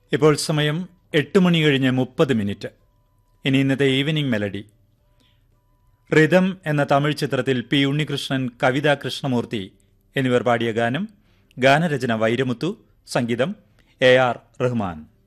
ഇപ്പോൾ സമയം 8:30. ഇനി ഇന്നത്തെ ഈവനിംഗ് മെലഡി. റിതം എന്ന തമിഴ് ചിത്രത്തിൽ പി ഉണ്ണികൃഷ്ണൻ, കവിത കൃഷ്ണമൂർത്തി എന്നിവർ പാടിയ ഗാനം. ഗാനരചന വൈരമുത്തു, സംഗീതം AR റഹ്മാൻ.